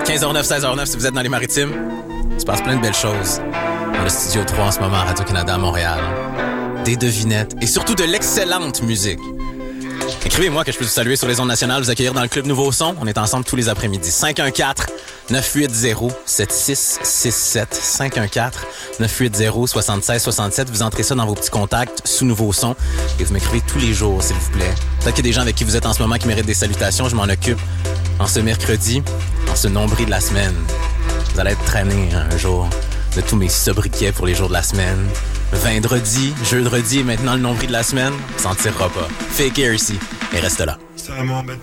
15h09, 16h09, si vous êtes dans les Maritimes, il se passe plein de belles choses dans le Studio 3 en ce moment à Radio-Canada à Montréal. Des devinettes et surtout de l'excellente musique. Écrivez-moi que je peux vous saluer sur les ondes nationales, vous accueillir dans le Club Nouveau Son. On est ensemble tous les après-midi. 514-980-7667. 514-980-7667. Vous entrez ça dans vos petits contacts sous Nouveau Son et vous m'écrivez tous les jours, s'il vous plaît. Peut-être qu'il y a des gens avec qui vous êtes en ce moment qui méritent des salutations. Je m'en occupe en ce mercredi, en ce nombril de la semaine. Vous allez être traîné un jour de tous mes sobriquets pour les jours de la semaine. Vendredi, jeudi et maintenant le nombril de la semaine, on s'en tirera pas. Fake air ici et reste là. Ça m'embête.